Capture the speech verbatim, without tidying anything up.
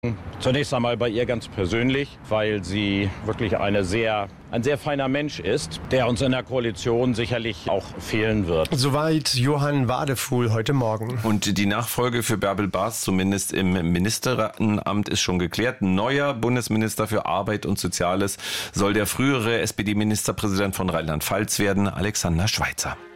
Zunächst einmal bei ihr ganz persönlich, weil sie wirklich eine sehr, ein sehr feiner Mensch ist, der uns in der Koalition sicherlich auch fehlen wird. Soweit Johann Wadefuhl heute Morgen. Und die Nachfolge für Bärbel Bas, zumindest im Ministeramt, ist schon geklärt. Neuer Bundesminister für Arbeit und Soziales soll der frühere S P D-Ministerpräsident von Rheinland-Pfalz werden, Alexander Schweitzer.